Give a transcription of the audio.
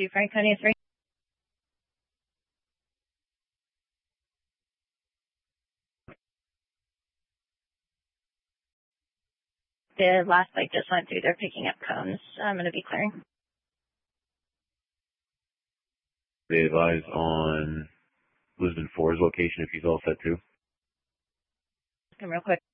2 Franconia 3. The last bike just went through. They're picking up cones. I'm going to be clearing. They advise on Lisbon 4's location if he's all set too. Come real quick.